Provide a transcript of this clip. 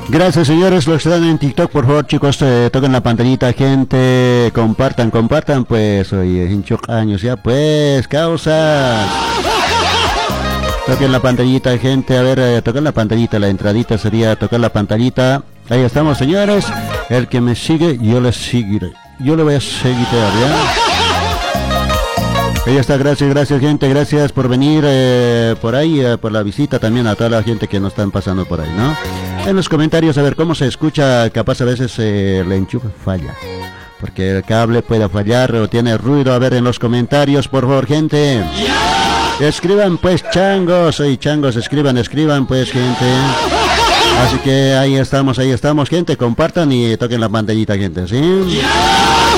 Gracias, señores, los que están en TikTok, por favor, chicos, toquen la pantallita, gente, compartan, pues, oye, hincho años ya, pues, causas. Toquen la pantallita, gente, a ver, toquen la pantallita, la entradita sería tocar la pantallita. Ahí estamos, señores. El que me sigue, yo le seguiré. Yo le voy a seguir, ¿ya? Ahí está, gracias, gente, gracias por venir por ahí, por la visita, también a toda la gente que nos están pasando por ahí, ¿no? En los comentarios, a ver cómo se escucha, capaz a veces el enchufe falla, porque el cable puede fallar o tiene ruido. A ver en los comentarios, por favor, gente. Escriban pues, changos, escriban pues, gente. Así que ahí estamos, gente, compartan y toquen la pantallita, gente, ¿sí?